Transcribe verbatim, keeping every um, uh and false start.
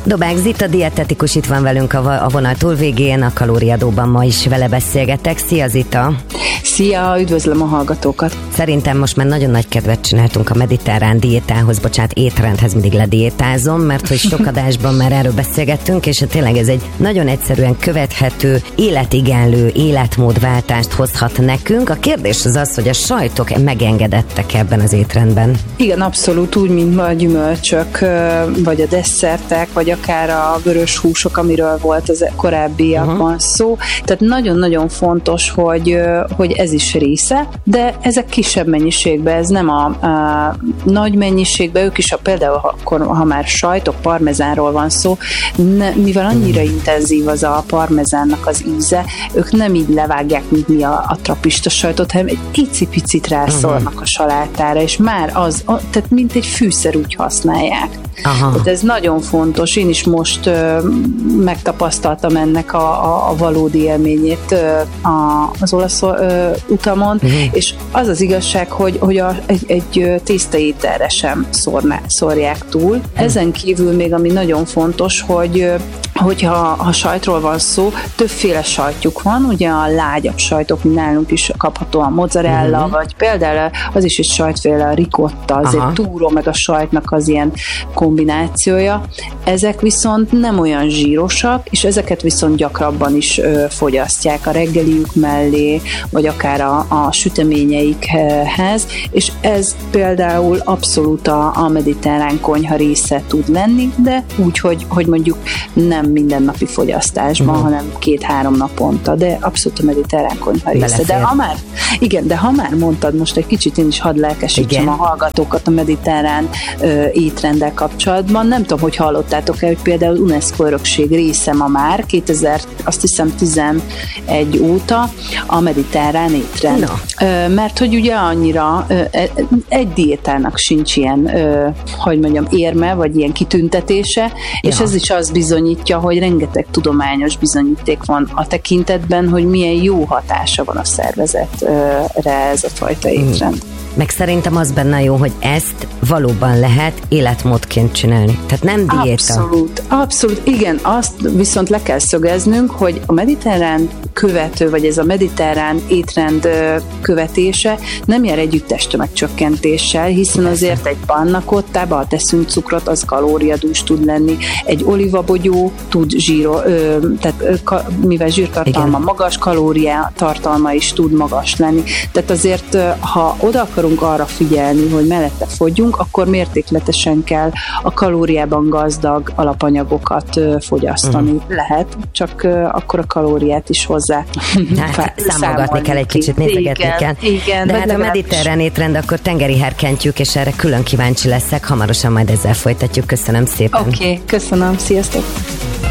Dobák Zita dietetikus itt van velünk a vonal túlvégén, a Kalóriadóban ma is vele beszélgetek. Szia Zita! Szia, üdvözlöm a hallgatókat! Szerintem most már nagyon nagy kedvet csináltunk a mediterrán diétához, bocsánat, étrendhez mindig lediétázom, mert hogy sok adásban már erről beszélgettünk, és tényleg ez egy nagyon egyszerűen követhető, életigenlő életmódváltást hozhat nekünk. A kérdés az az, hogy a sajtok megengedettek ebben az étrendben. Igen, abszolút, úgy, mint a gyümölcsök, vagy a desszertek, vagy akár a vörös húsok, amiről volt az korábbiakban uh-huh. szó. Tehát nagyon-nagyon fontos, hogy, hogy ez is része, de ezek kisebb mennyiségben, ez nem a, a nagy mennyiségben, ők is a, például akkor, ha már sajtok, parmezánról van szó, ne, mivel annyira intenzív az a parmezánnak az íze, ők nem így levágják, mint mi a, a trapista sajtot, hanem egy icipicit rászólnak uh-huh. a salátára, és már az, tehát mint egy fűszer úgy használják. Aha. Tehát ez nagyon fontos. Én is most ö, megtapasztaltam ennek a, a, a valódi élményét ö, a, az olasz ö, utamon, uh-huh. és az az igazság, hogy, hogy a, egy, egy tésztaételre sem szórná, szórják túl. Uh-huh. Ezen kívül még ami nagyon fontos, hogy hogyha ha sajtról van szó, többféle sajtjuk van, ugye a lágyabb sajtok, mint nálunk is kapható a mozzarella, uh-huh. vagy például az is egy sajtféle, a ricotta, az Aha. egy túró, meg a sajtnak az ilyen kombinációja. Ezek viszont nem olyan zsírosak, és ezeket viszont gyakrabban is ö, fogyasztják a reggeliük mellé, vagy akár a, a süteményeikhez, és ez például abszolút a, a mediterrán konyha része tud lenni, de úgy, hogy, hogy mondjuk nem mindennapi fogyasztásban, uh-huh. hanem két-három naponta, de abszolút a mediterrán konyha része. Belefér. De ha már, igen, de ha már mondtad, most egy kicsit én is hadd lelkesítsem igen. a hallgatókat a mediterrán ö, étrenddel kapcsolatban. Nem tudom, hogy hallottátok-e, hogy például UNESCO örökség része ma már, kétezer, azt hiszem tizenegy óta a mediterrán étrend. No. Ö, mert hogy ugye annyira ö, egy diétának sincs ilyen, ö, hogy mondjam, érme, vagy ilyen kitüntetése, ja. és ez is azt bizonyítja, hogy rengeteg tudományos bizonyíték van a tekintetben, hogy milyen jó hatása van a szervezetre ez a fajta étrend. Meg szerintem az benne jó, hogy ezt valóban lehet életmódként csinálni. Tehát nem diéta. Abszolút, abszolút. Igen, azt viszont le kell szögeznünk, hogy a mediterrán követő, vagy ez a mediterrán étrend követése nem jár együtt testtömegcsökkentéssel, hiszen azért egy panna cottába, ha teszünk cukrot, az kalóriadús tud lenni. Egy olivabogyó tud zsíro, tehát mivel zsírtartalma Igen. magas, kalória tartalma is tud magas lenni. Tehát azért, ha oda akarunk arra figyelni, hogy mellette fogyjunk, akkor mértékletesen kell a kalóriában gazdag alapanyagokat fogyasztani. Mm. Lehet, csak akkor a kalóriát is hozzá hát, számolgatni kell egy kicsit, nézegetni igen, kell. Igen, de hát a mediterrán étrend, akkor tengeri herkentjük, és erre külön kíváncsi leszek. Hamarosan majd ezzel folytatjuk. Köszönöm szépen. Oké, okay, köszönöm. Sziasztok!